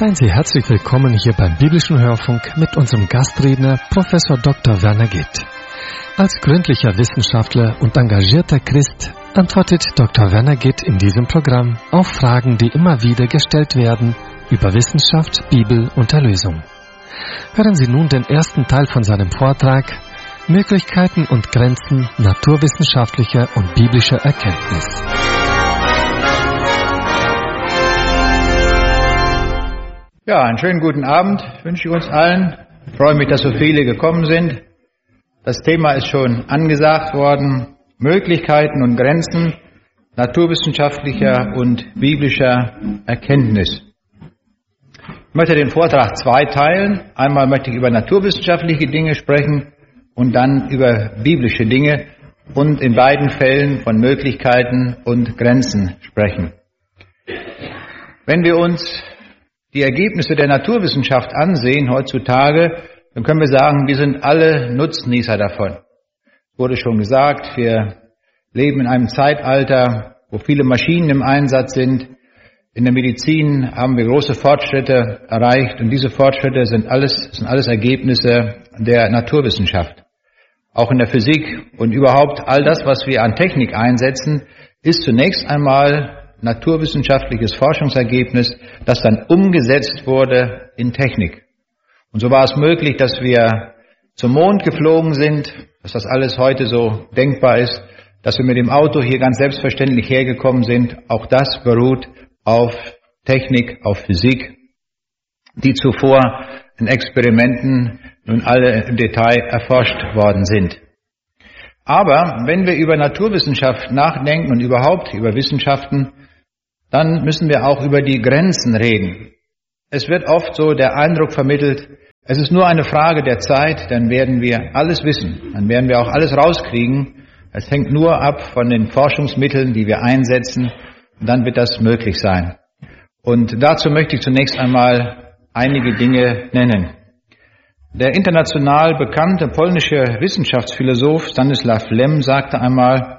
Seien Sie herzlich willkommen hier beim Biblischen Hörfunk mit unserem Gastredner Professor Dr. Werner Gitt. Als gründlicher Wissenschaftler und engagierter Christ antwortet Dr. Werner Gitt in diesem Programm auf Fragen, die immer wieder gestellt werden über Wissenschaft, Bibel und Erlösung. Hören Sie nun den ersten Teil von seinem Vortrag Möglichkeiten und Grenzen naturwissenschaftlicher und biblischer Erkenntnis. Ja, einen schönen guten Abend wünsche ich uns allen. Ich freue mich, dass so viele gekommen sind. Das Thema ist schon angesagt worden. Möglichkeiten und Grenzen naturwissenschaftlicher und biblischer Erkenntnis. Ich möchte den Vortrag zweiteilen. Einmal möchte ich über naturwissenschaftliche Dinge sprechen und dann über biblische Dinge und in beiden Fällen von Möglichkeiten und Grenzen sprechen. Wenn wir uns die Ergebnisse der Naturwissenschaft ansehen heutzutage, dann können wir sagen, wir sind alle Nutznießer davon. Wurde schon gesagt, wir leben in einem Zeitalter, wo viele Maschinen im Einsatz sind. In der Medizin haben wir große Fortschritte erreicht und diese Fortschritte sind alles Ergebnisse der Naturwissenschaft. Auch in der Physik und überhaupt all das, was wir an Technik einsetzen, ist zunächst einmal naturwissenschaftliches Forschungsergebnis, das dann umgesetzt wurde in Technik. Und so war es möglich, dass wir zum Mond geflogen sind, dass das alles heute so denkbar ist, dass wir mit dem Auto hier ganz selbstverständlich hergekommen sind. Auch das beruht auf Technik, auf Physik, die zuvor in Experimenten nun alle im Detail erforscht worden sind. Aber wenn wir über Naturwissenschaft nachdenken und überhaupt über Wissenschaften, dann müssen wir auch über die Grenzen reden. Es wird oft so der Eindruck vermittelt, es ist nur eine Frage der Zeit, dann werden wir alles wissen, dann werden wir auch alles rauskriegen. Es hängt nur ab von den Forschungsmitteln, die wir einsetzen, und dann wird das möglich sein. Und dazu möchte ich zunächst einmal einige Dinge nennen. Der international bekannte polnische Wissenschaftsphilosoph Stanisław Lem sagte einmal,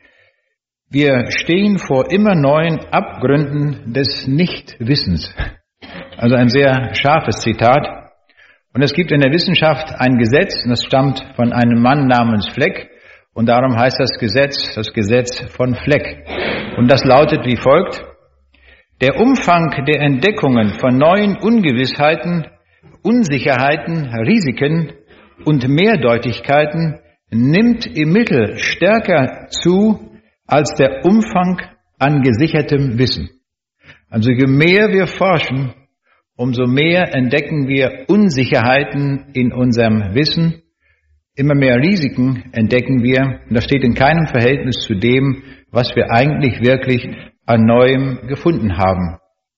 wir stehen vor immer neuen Abgründen des Nichtwissens. Also ein sehr scharfes Zitat. Und es gibt in der Wissenschaft ein Gesetz, und das stammt von einem Mann namens Fleck. Und darum heißt das Gesetz von Fleck. Und das lautet wie folgt. Der Umfang der Entdeckungen von neuen Ungewissheiten, Unsicherheiten, Risiken und Mehrdeutigkeiten nimmt im Mittel stärker zu, als der Umfang an gesichertem Wissen. Also je mehr wir forschen, umso mehr entdecken wir Unsicherheiten in unserem Wissen, immer mehr Risiken entdecken wir, und das steht in keinem Verhältnis zu dem, was wir eigentlich wirklich an Neuem gefunden haben.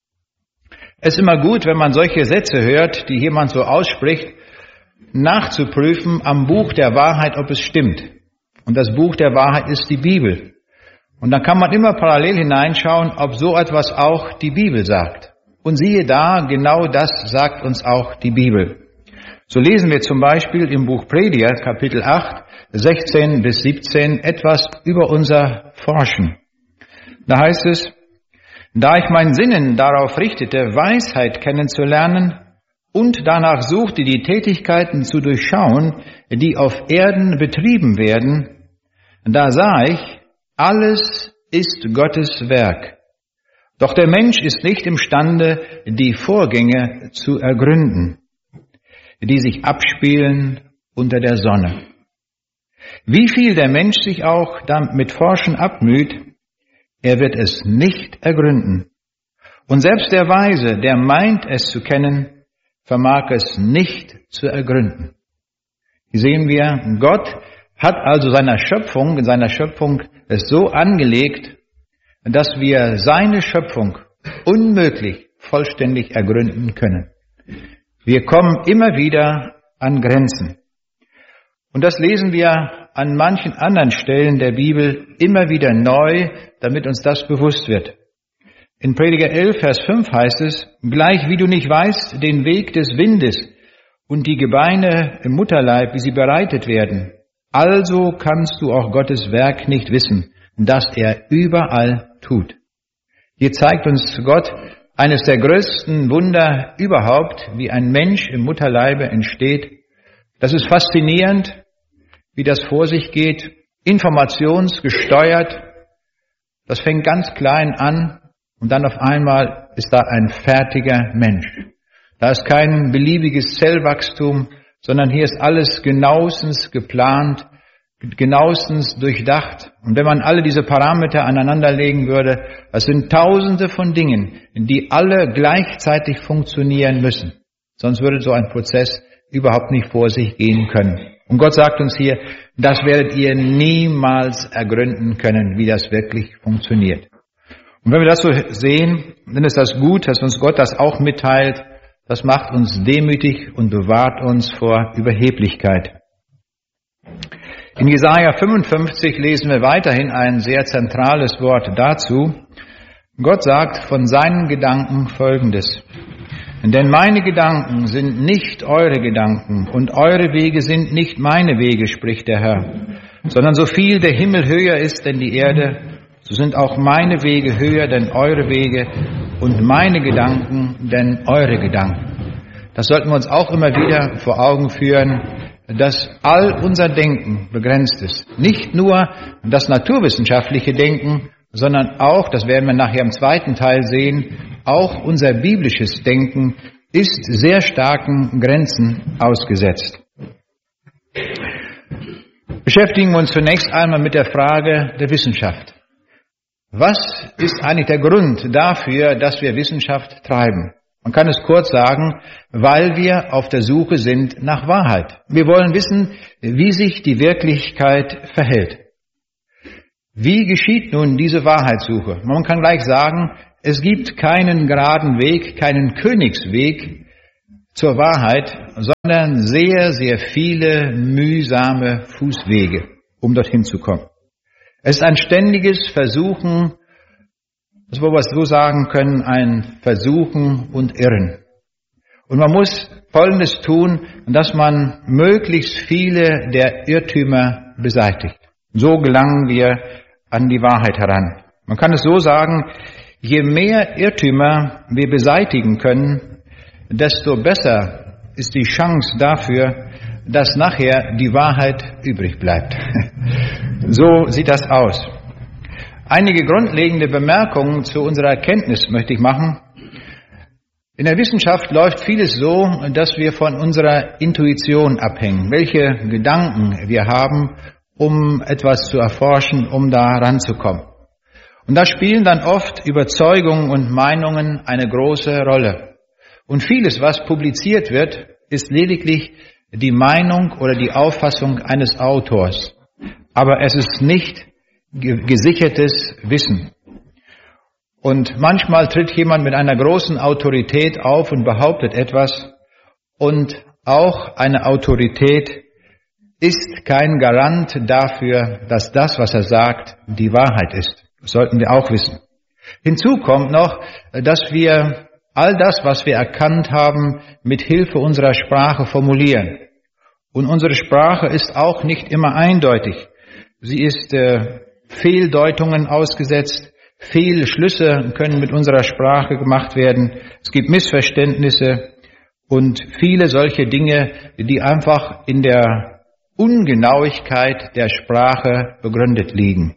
Es ist immer gut, wenn man solche Sätze hört, die jemand so ausspricht, nachzuprüfen am Buch der Wahrheit, ob es stimmt. Und das Buch der Wahrheit ist die Bibel. Und dann kann man immer parallel hineinschauen, ob so etwas auch die Bibel sagt. Und siehe da, genau das sagt uns auch die Bibel. So lesen wir zum Beispiel im Buch Prediger, Kapitel 8, 16 bis 17, etwas über unser Forschen. Da heißt es, da ich mein Sinnen darauf richtete, Weisheit kennenzulernen und danach suchte, die Tätigkeiten zu durchschauen, die auf Erden betrieben werden, da sah ich, alles ist Gottes Werk. Doch der Mensch ist nicht imstande, die Vorgänge zu ergründen, die sich abspielen unter der Sonne. Wie viel der Mensch sich auch mit Forschen abmüht, er wird es nicht ergründen. Und selbst der Weise, der meint es zu kennen, vermag es nicht zu ergründen. Hier sehen wir, Gott hat also in seiner Schöpfung es so angelegt, dass wir seine Schöpfung unmöglich vollständig ergründen können. Wir kommen immer wieder an Grenzen. Und das lesen wir an manchen anderen Stellen der Bibel immer wieder neu, damit uns das bewusst wird. In Prediger 11, Vers 5 heißt es, gleich wie du nicht weißt den Weg des Windes und die Gebeine im Mutterleib, wie sie bereitet werden, also kannst du auch Gottes Werk nicht wissen, das er überall tut. Hier zeigt uns Gott, Eines der größten Wunder überhaupt, wie ein Mensch im Mutterleibe entsteht. Das ist faszinierend, wie das vor sich geht, informationsgesteuert. Das fängt ganz klein an und dann auf einmal ist da ein fertiger Mensch. Da ist kein beliebiges Zellwachstum, sondern hier ist alles genauestens geplant, genauestens durchdacht. Und wenn man alle diese Parameter aneinanderlegen würde, das sind Tausende von Dingen, die alle gleichzeitig funktionieren müssen. Sonst würde so ein Prozess überhaupt nicht vor sich gehen können. Und Gott sagt uns hier, das werdet ihr niemals ergründen können, wie das wirklich funktioniert. Und wenn wir das so sehen, dann ist das gut, dass uns Gott das auch mitteilt. Das macht uns demütig und bewahrt uns vor Überheblichkeit. In Jesaja 55 lesen wir weiterhin ein sehr zentrales Wort dazu. Gott sagt von seinen Gedanken Folgendes: Denn meine Gedanken sind nicht eure Gedanken und eure Wege sind nicht meine Wege, spricht der Herr. Sondern so viel der Himmel höher ist denn die Erde, so sind auch meine Wege höher denn eure Wege und meine Gedanken denn eure Gedanken. Das sollten wir uns auch immer wieder vor Augen führen, dass all unser Denken begrenzt ist. Nicht nur das naturwissenschaftliche Denken, sondern auch, das werden wir nachher im zweiten Teil sehen, auch unser biblisches Denken ist sehr starken Grenzen ausgesetzt. Beschäftigen wir uns zunächst einmal mit der Frage der Wissenschaft. Was ist eigentlich der Grund dafür, dass wir Wissenschaft treiben? Man kann es kurz sagen, weil wir auf der Suche sind nach Wahrheit. Wir wollen wissen, wie sich die Wirklichkeit verhält. Wie geschieht nun diese Wahrheitssuche? Man kann gleich sagen, es gibt keinen geraden Weg, keinen Königsweg zur Wahrheit, sondern sehr, sehr viele mühsame Fußwege, um dorthin zu kommen. Es ist ein ständiges Versuchen, das wir so sagen können, ein Versuchen und Irren. Und man muss Folgendes tun, dass man möglichst viele der Irrtümer beseitigt. So gelangen wir an die Wahrheit heran. Man kann es so sagen, je mehr Irrtümer wir beseitigen können, desto besser ist die Chance dafür, dass nachher die Wahrheit übrig bleibt. So sieht das aus. Einige grundlegende Bemerkungen zu unserer Erkenntnis möchte ich machen. In der Wissenschaft läuft vieles so, dass wir von unserer Intuition abhängen, welche Gedanken wir haben, um etwas zu erforschen, um da ranzukommen. Und da spielen dann oft Überzeugungen und Meinungen eine große Rolle. Und vieles, was publiziert wird, ist lediglich die Meinung oder die Auffassung eines Autors. Aber es ist nicht gesichertes Wissen. Und manchmal tritt jemand mit einer großen Autorität auf und behauptet etwas. Und auch eine Autorität ist kein Garant dafür, dass das, was er sagt, die Wahrheit ist. Das sollten wir auch wissen. Hinzu kommt noch, dass wir all das, was wir erkannt haben, mit Hilfe unserer Sprache formulieren. Und unsere Sprache ist auch nicht immer eindeutig. Sie ist Fehldeutungen ausgesetzt. Fehlschlüsse können mit unserer Sprache gemacht werden. Es gibt Missverständnisse und viele solche Dinge, die einfach in der Ungenauigkeit der Sprache begründet liegen.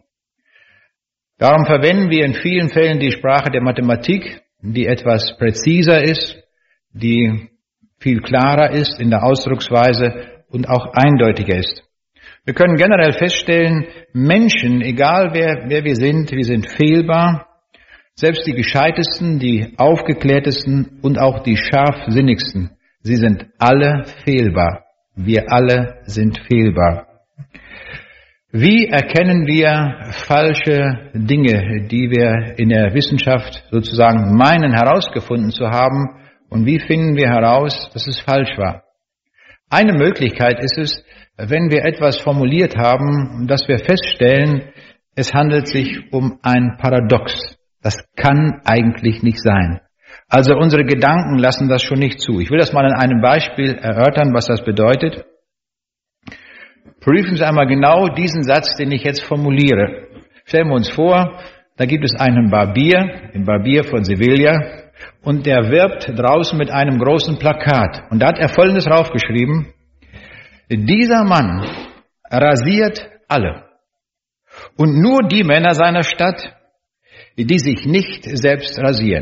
Darum verwenden wir in vielen Fällen die Sprache der Mathematik, die etwas präziser ist, die viel klarer ist in der Ausdrucksweise und auch eindeutiger ist. Wir können generell feststellen, Menschen, egal wer wir sind fehlbar. Selbst die Gescheitesten, die Aufgeklärtesten und auch die Scharfsinnigsten, sie sind alle fehlbar. Wir alle sind fehlbar. Wie erkennen wir falsche Dinge, die wir in der Wissenschaft sozusagen meinen herausgefunden zu haben, und wie finden wir heraus, dass es falsch war? Eine Möglichkeit ist es, wenn wir etwas formuliert haben, dass wir feststellen, es handelt sich um ein Paradox. Das kann eigentlich nicht sein. Also unsere Gedanken lassen das schon nicht zu. Ich will das mal an einem Beispiel erörtern, was das bedeutet. Prüfen Sie einmal genau diesen Satz, den ich jetzt formuliere. Stellen wir uns vor, da gibt es einen Barbier, den Barbier von Sevilla, und der wirbt draußen mit einem großen Plakat. Und da hat er Folgendes draufgeschrieben: Dieser Mann rasiert alle. Und nur die Männer seiner Stadt, die sich nicht selbst rasieren.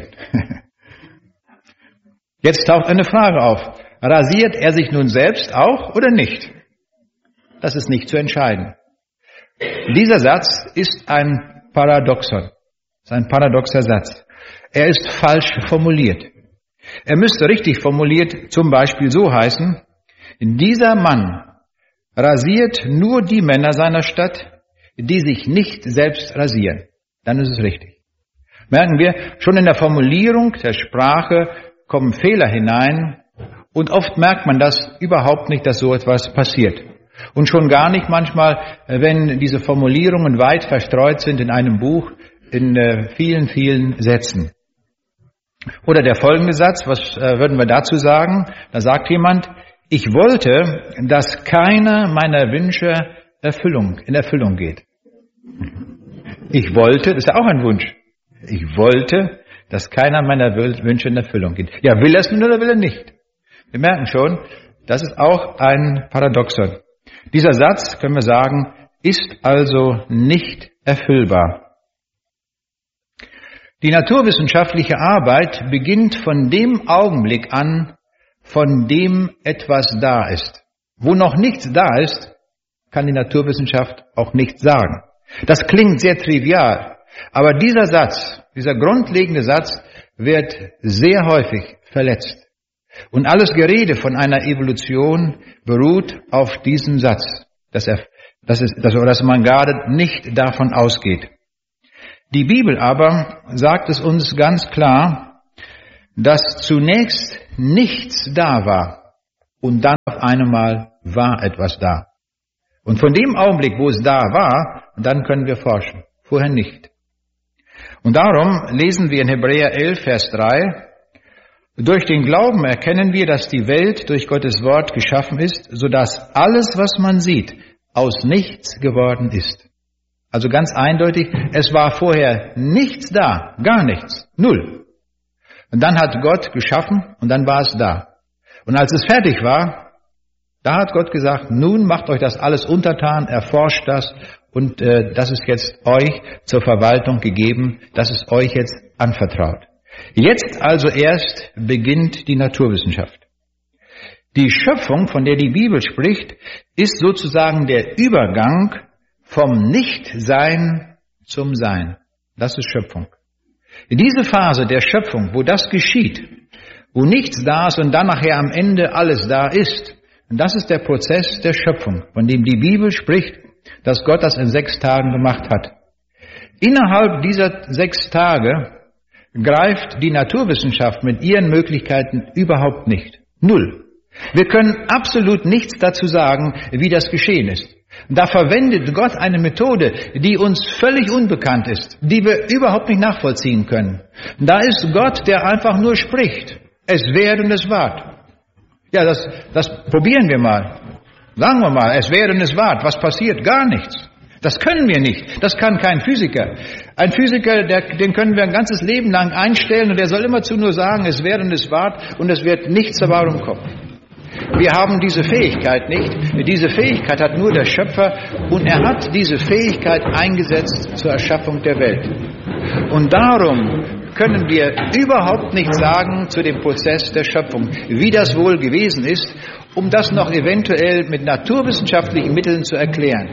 Jetzt taucht eine Frage auf. Rasiert er sich nun selbst auch oder nicht? Das ist nicht zu entscheiden. Dieser Satz ist ein Paradoxon. Das ist ein paradoxer Satz. Er ist falsch formuliert. Er müsste richtig formuliert zum Beispiel so heißen: Dieser Mann rasiert nur die Männer seiner Stadt, die sich nicht selbst rasieren. Dann ist es richtig. Merken wir, schon in der Formulierung der Sprache kommen Fehler hinein und oft merkt man das überhaupt nicht, dass so etwas passiert. Und schon gar nicht manchmal, wenn diese Formulierungen weit verstreut sind in einem Buch, in vielen, vielen Sätzen. Oder der folgende Satz, was würden wir dazu sagen? Da sagt jemand: Ich wollte, dass keiner meiner Wünsche in Erfüllung geht. Ich wollte, das ist ja auch ein Wunsch. Ich wollte, dass keiner meiner Wünsche in Erfüllung geht. Ja, will er es nun oder will er nicht? Wir merken schon, das ist auch ein Paradoxon. Dieser Satz, können wir sagen, ist also nicht erfüllbar. Die naturwissenschaftliche Arbeit beginnt von dem Augenblick an, von dem etwas da ist. Wo noch nichts da ist, kann die Naturwissenschaft auch nichts sagen. Das klingt sehr trivial, aber dieser Satz, dieser grundlegende Satz, wird sehr häufig verletzt. Und alles Gerede von einer Evolution beruht auf diesem Satz, dass man gerade nicht davon ausgeht. Die Bibel aber sagt es uns ganz klar, dass zunächst nichts da war und dann auf einmal war etwas da. Und von dem Augenblick, wo es da war, dann können wir forschen, vorher nicht. Und darum lesen wir in Hebräer 11, Vers 3, durch den Glauben erkennen wir, dass die Welt durch Gottes Wort geschaffen ist, sodass alles, was man sieht, aus nichts geworden ist. Also ganz eindeutig, es war vorher nichts da, gar nichts, null. Und dann hat Gott geschaffen und dann war es da. Und als es fertig war, da hat Gott gesagt, nun macht euch das alles untertan, erforscht das und das ist jetzt euch zur Verwaltung gegeben, das ist euch jetzt anvertraut. Jetzt also erst beginnt die Naturwissenschaft. Die Schöpfung, von der die Bibel spricht, ist sozusagen der Übergang vom Nichtsein zum Sein. Das ist Schöpfung. In diese Phase der Schöpfung, wo das geschieht, wo nichts da ist und dann nachher am Ende alles da ist, und das ist der Prozess der Schöpfung, von dem die Bibel spricht, dass Gott das in 6 Tagen gemacht hat. Innerhalb dieser 6 Tage greift die Naturwissenschaft mit ihren Möglichkeiten überhaupt nicht. Null. Wir können absolut nichts dazu sagen, wie das geschehen ist. Da verwendet Gott eine Methode, die uns völlig unbekannt ist, die wir überhaupt nicht nachvollziehen können. Da ist Gott, der einfach nur spricht. Es werde und es ward. Ja, das probieren wir mal. Sagen wir mal, es werde und es ward. Was passiert? Gar nichts. Das können wir nicht. Das kann kein Physiker. Ein Physiker, den können wir ein ganzes Leben lang einstellen und der soll immerzu nur sagen, es werde und es ward und es wird nichts dabei rumkommen. Wir haben diese Fähigkeit nicht. Diese Fähigkeit hat nur der Schöpfer und er hat diese Fähigkeit eingesetzt zur Erschaffung der Welt. Und darum können wir überhaupt nichts sagen zu dem Prozess der Schöpfung, wie das wohl gewesen ist, um das noch eventuell mit naturwissenschaftlichen Mitteln zu erklären.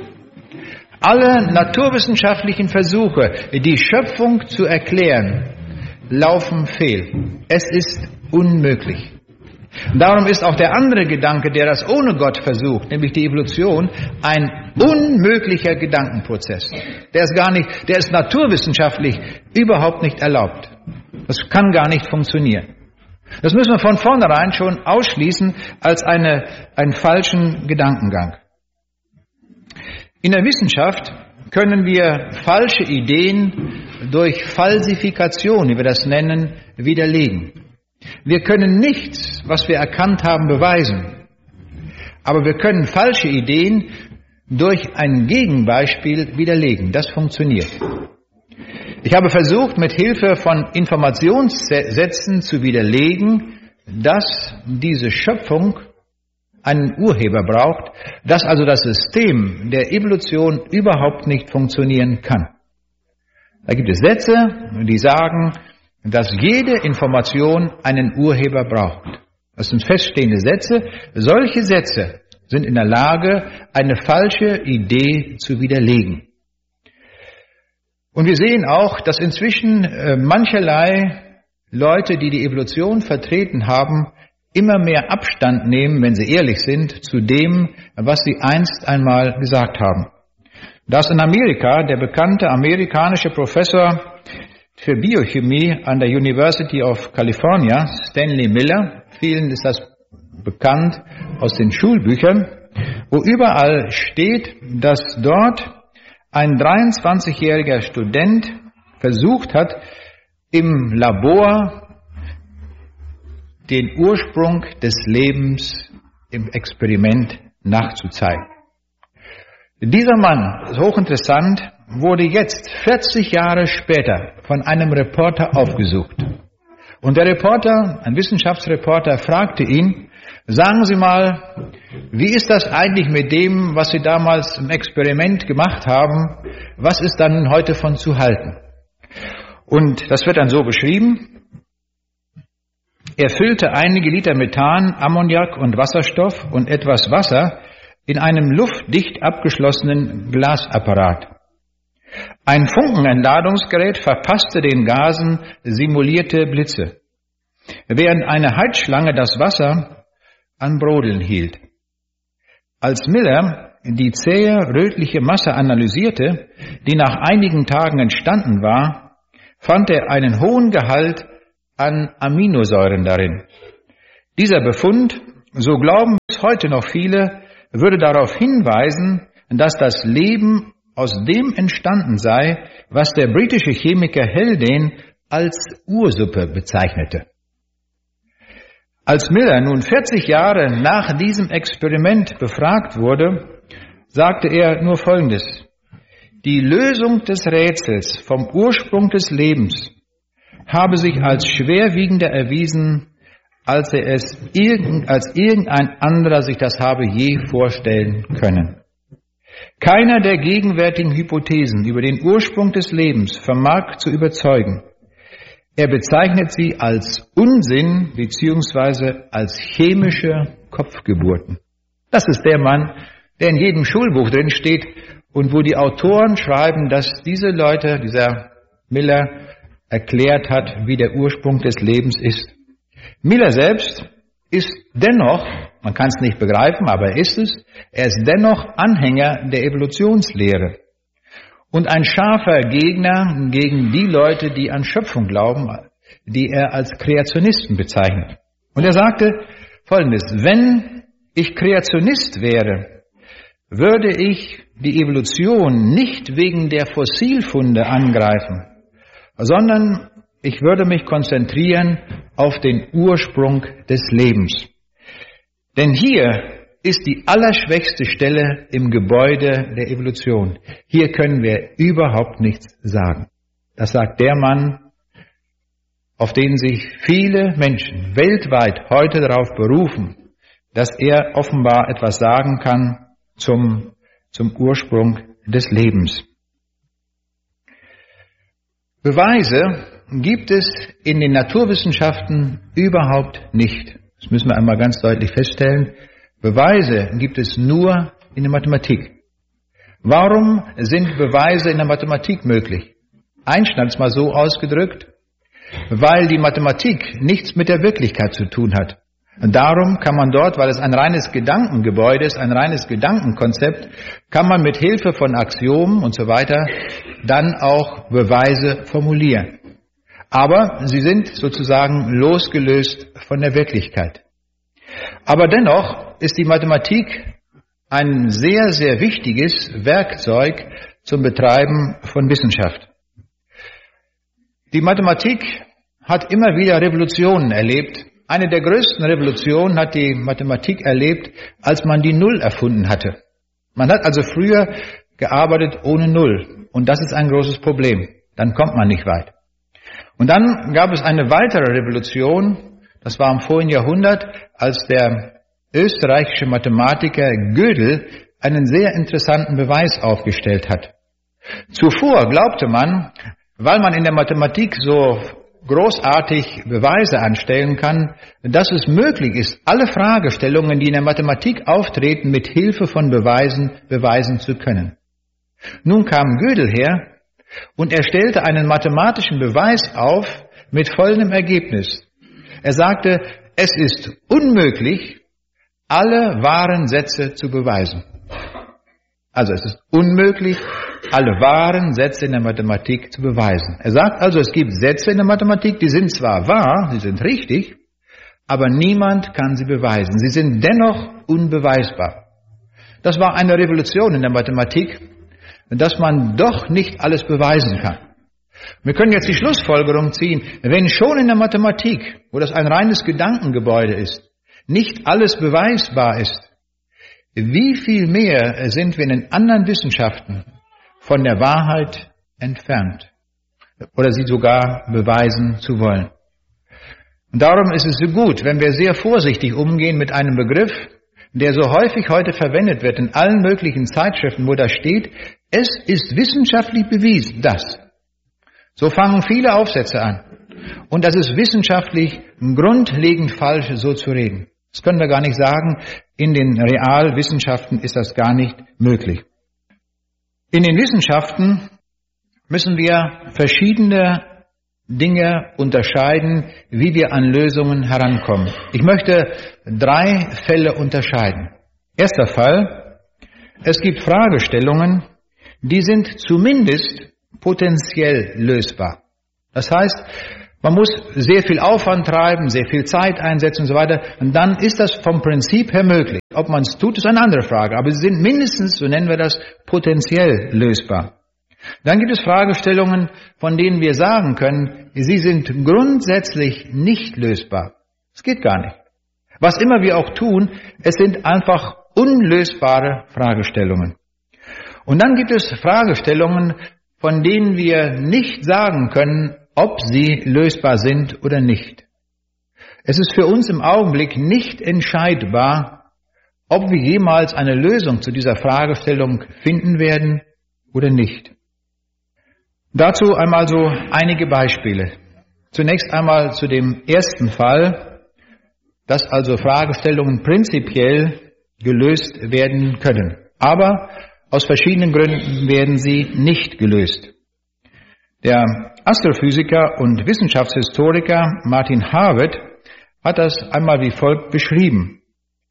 Alle naturwissenschaftlichen Versuche, die Schöpfung zu erklären, laufen fehl. Es ist unmöglich. Darum ist auch der andere Gedanke, der das ohne Gott versucht, nämlich die Evolution, ein unmöglicher Gedankenprozess. Der ist naturwissenschaftlich überhaupt nicht erlaubt. Das kann gar nicht funktionieren. Das müssen wir von vornherein schon ausschließen als einen falschen Gedankengang. In der Wissenschaft können wir falsche Ideen durch Falsifikation, wie wir das nennen, widerlegen. Wir können nichts, was wir erkannt haben, beweisen. Aber wir können falsche Ideen durch ein Gegenbeispiel widerlegen. Das funktioniert. Ich habe versucht, mit Hilfe von Informationssätzen zu widerlegen, dass diese Schöpfung einen Urheber braucht, dass also das System der Evolution überhaupt nicht funktionieren kann. Da gibt es Sätze, die sagen, dass jede Information einen Urheber braucht. Das sind feststehende Sätze. Solche Sätze sind in der Lage, eine falsche Idee zu widerlegen. Und wir sehen auch, dass inzwischen mancherlei Leute, die die Evolution vertreten haben, immer mehr Abstand nehmen, wenn sie ehrlich sind, zu dem, was sie einst einmal gesagt haben. Da ist in Amerika der bekannte amerikanische Professor für Biochemie an der University of California, Stanley Miller, vielen ist das bekannt aus den Schulbüchern, wo überall steht, dass dort ein 23-jähriger Student versucht hat, im Labor den Ursprung des Lebens im Experiment nachzuzeigen. Dieser Mann, ist hochinteressant, wurde jetzt 40 Jahre später von einem Reporter aufgesucht. Und der Reporter, ein Wissenschaftsreporter, fragte ihn, sagen Sie mal, wie ist das eigentlich mit dem, was Sie damals im Experiment gemacht haben? Was ist dann heute von zu halten? Und das wird dann so beschrieben. Er füllte einige Liter Methan, Ammoniak und Wasserstoff und etwas Wasser in einem luftdicht abgeschlossenen Glasapparat. Ein Funkenentladungsgerät verpasste den Gasen simulierte Blitze, während eine Heizschlange das Wasser an Brodeln hielt. Als Miller die zähe rötliche Masse analysierte, die nach einigen Tagen entstanden war, fand er einen hohen Gehalt an Aminosäuren darin. Dieser Befund, so glauben bis heute noch viele, würde darauf hinweisen, dass das Leben aus dem entstanden sei, was der britische Chemiker Haldane als Ursuppe bezeichnete. Als Miller nun 40 Jahre nach diesem Experiment befragt wurde, sagte er nur Folgendes: Die Lösung des Rätsels vom Ursprung des Lebens habe sich als schwerwiegender erwiesen, als irgendein anderer sich das habe je vorstellen können. Keiner der gegenwärtigen Hypothesen über den Ursprung des Lebens vermag zu überzeugen. Er bezeichnet sie als Unsinn bzw. als chemische Kopfgeburten. Das ist der Mann, der in jedem Schulbuch drin steht und wo die Autoren schreiben, dass diese Leute, dieser Miller, erklärt hat, wie der Ursprung des Lebens ist. Miller selbst ist dennoch, man kann es nicht begreifen, aber er ist es, er ist dennoch Anhänger der Evolutionslehre und ein scharfer Gegner gegen die Leute, die an Schöpfung glauben, die er als Kreationisten bezeichnet. Und er sagte Folgendes: Wenn ich Kreationist wäre, würde ich die Evolution nicht wegen der Fossilfunde angreifen, sondern ich würde mich konzentrieren auf den Ursprung des Lebens. Denn hier ist die allerschwächste Stelle im Gebäude der Evolution. Hier können wir überhaupt nichts sagen. Das sagt der Mann, auf den sich viele Menschen weltweit heute darauf berufen, dass er offenbar etwas sagen kann zum Ursprung des Lebens. Beweise gibt es in den Naturwissenschaften überhaupt nicht. Das müssen wir einmal ganz deutlich feststellen. Beweise gibt es nur in der Mathematik. Warum sind Beweise in der Mathematik möglich? Einstein hat es mal so ausgedrückt, weil die Mathematik nichts mit der Wirklichkeit zu tun hat. Und darum kann man dort, weil es ein reines Gedankengebäude ist, ein reines Gedankenkonzept, kann man mit Hilfe von Axiomen und so weiter dann auch Beweise formulieren. Aber sie sind sozusagen losgelöst von der Wirklichkeit. Aber dennoch ist die Mathematik ein sehr, sehr wichtiges Werkzeug zum Betreiben von Wissenschaft. Die Mathematik hat immer wieder Revolutionen erlebt. Eine der größten Revolutionen hat die Mathematik erlebt, als man die Null erfunden hatte. Man hat also früher gearbeitet ohne Null. Und das ist ein großes Problem. dann kommt man nicht weit. Und dann gab es eine weitere Revolution, das war im vorigen Jahrhundert, als der österreichische Mathematiker Gödel einen sehr interessanten Beweis aufgestellt hat. Zuvor glaubte man, weil man in der Mathematik so großartig Beweise anstellen kann, dass es möglich ist, alle Fragestellungen, die in der Mathematik auftreten, mit Hilfe von beweisen zu können. Nun kam Gödel her und er stellte einen mathematischen Beweis auf mit folgendem Ergebnis. Er sagte, es ist unmöglich, alle wahren Sätze zu beweisen. Also es ist unmöglich, alle wahren Sätze in der Mathematik zu beweisen. Er sagt also, es gibt Sätze in der Mathematik, die sind zwar wahr, sie sind richtig, aber niemand kann sie beweisen. Sie sind dennoch unbeweisbar. Das war eine Revolution in der Mathematik, dass man doch nicht alles beweisen kann. Wir können jetzt die Schlussfolgerung ziehen, wenn schon in der Mathematik, wo das ein reines Gedankengebäude ist, nicht alles beweisbar ist, wie viel mehr sind wir in den anderen Wissenschaften von der Wahrheit entfernt oder sie sogar beweisen zu wollen. Und darum ist es so gut, wenn wir sehr vorsichtig umgehen mit einem Begriff, der so häufig heute verwendet wird in allen möglichen Zeitschriften, wo da steht, es ist wissenschaftlich bewiesen, dass. So fangen viele Aufsätze an. Und das ist wissenschaftlich grundlegend falsch, so zu reden. Das können wir gar nicht sagen. In den Realwissenschaften ist das gar nicht möglich. In den Wissenschaften müssen wir verschiedene Dinge unterscheiden, wie wir an Lösungen herankommen. Ich möchte 3 Fälle unterscheiden. Erster Fall, es gibt Fragestellungen, die sind zumindest potenziell lösbar. Das heißt, man muss sehr viel Aufwand treiben, sehr viel Zeit einsetzen und so weiter. Und dann ist das vom Prinzip her möglich. Ob man es tut, ist eine andere Frage. Aber sie sind mindestens, so nennen wir das, potenziell lösbar. Dann gibt es Fragestellungen, von denen wir sagen können, sie sind grundsätzlich nicht lösbar. Es geht gar nicht. Was immer wir auch tun, es sind einfach unlösbare Fragestellungen. Und dann gibt es Fragestellungen, von denen wir nicht sagen können, ob sie lösbar sind oder nicht. Es ist für uns im Augenblick nicht entscheidbar, ob wir jemals eine Lösung zu dieser Fragestellung finden werden oder nicht. Dazu einmal so einige Beispiele. Zunächst einmal zu dem ersten Fall, dass also Fragestellungen prinzipiell gelöst werden können. Aber aus verschiedenen Gründen werden sie nicht gelöst. Der Astrophysiker und Wissenschaftshistoriker Martin Harvard hat das einmal wie folgt beschrieben,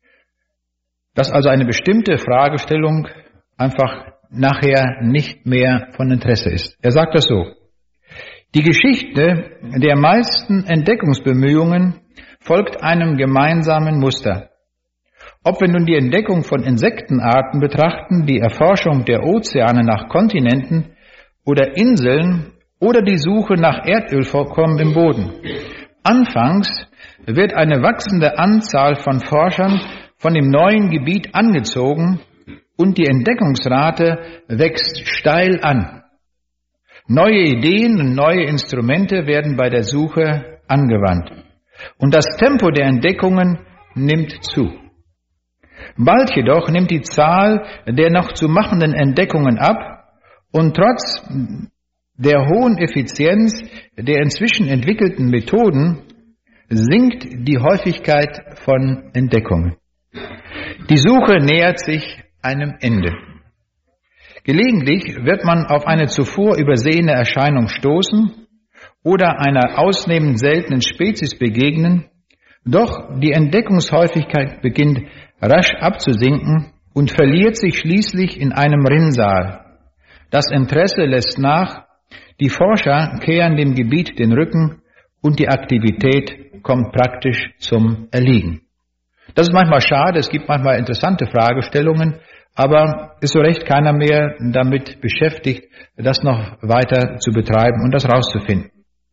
dass also eine bestimmte Fragestellung einfach nachher nicht mehr von Interesse ist. Er sagt das so: Die Geschichte der meisten Entdeckungsbemühungen folgt einem gemeinsamen Muster. Ob wir nun die Entdeckung von Insektenarten betrachten, die Erforschung der Ozeane nach Kontinenten oder Inseln oder die Suche nach Erdölvorkommen im Boden. Anfangs wird eine wachsende Anzahl von Forschern von dem neuen Gebiet angezogen und die Entdeckungsrate wächst steil an. Neue Ideen und neue Instrumente werden bei der Suche angewandt. Und das Tempo der Entdeckungen nimmt zu. Bald jedoch nimmt die Zahl der noch zu machenden Entdeckungen ab und trotz der hohen Effizienz der inzwischen entwickelten Methoden sinkt die Häufigkeit von Entdeckungen. Die Suche nähert sich einem Ende. Gelegentlich wird man auf eine zuvor übersehene Erscheinung stoßen oder einer ausnehmend seltenen Spezies begegnen, doch die Entdeckungshäufigkeit beginnt rasch abzusinken und verliert sich schließlich in einem Rinnsal. Das Interesse lässt nach, die Forscher kehren dem Gebiet den Rücken und die Aktivität kommt praktisch zum Erliegen. Das ist manchmal schade, es gibt manchmal interessante Fragestellungen, aber ist so recht keiner mehr damit beschäftigt, das noch weiter zu betreiben und das rauszufinden.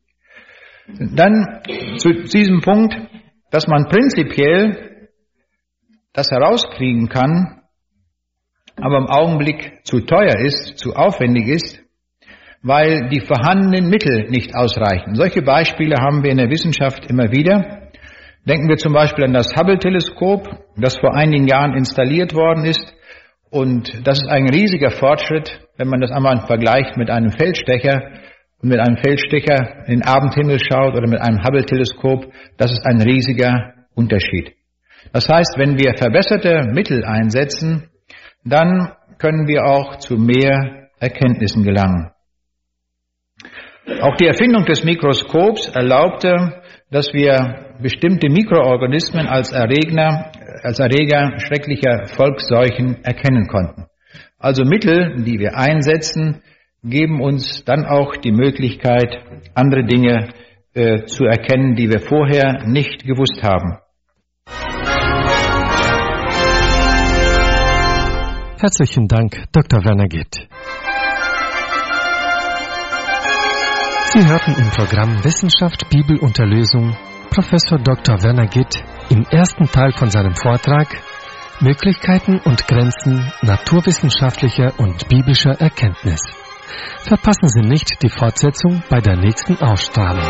Dann zu diesem Punkt, dass man prinzipiell das herauskriegen kann, aber im Augenblick zu teuer ist, zu aufwendig ist, weil die vorhandenen Mittel nicht ausreichen. Solche Beispiele haben wir in der Wissenschaft immer wieder. Denken wir zum Beispiel an das Hubble-Teleskop, das vor einigen Jahren installiert worden ist. Und das ist ein riesiger Fortschritt, wenn man das einmal vergleicht mit einem Feldstecher und mit einem Feldstecher in den Abendhimmel schaut oder mit einem Hubble-Teleskop. Das ist ein riesiger Unterschied. Das heißt, wenn wir verbesserte Mittel einsetzen, dann können wir auch zu mehr Erkenntnissen gelangen. Auch die Erfindung des Mikroskops erlaubte, dass wir bestimmte Mikroorganismen als Erreger schrecklicher Volksseuchen erkennen konnten. Also Mittel, die wir einsetzen, geben uns dann auch die Möglichkeit, andere Dinge zu erkennen, die wir vorher nicht gewusst haben. Herzlichen Dank, Dr. Werner Gitt. Sie hörten im Programm Wissenschaft, Bibel und Erlösung Professor Dr. Werner Gitt im ersten Teil von seinem Vortrag Möglichkeiten und Grenzen naturwissenschaftlicher und biblischer Erkenntnis. Verpassen Sie nicht die Fortsetzung bei der nächsten Ausstrahlung.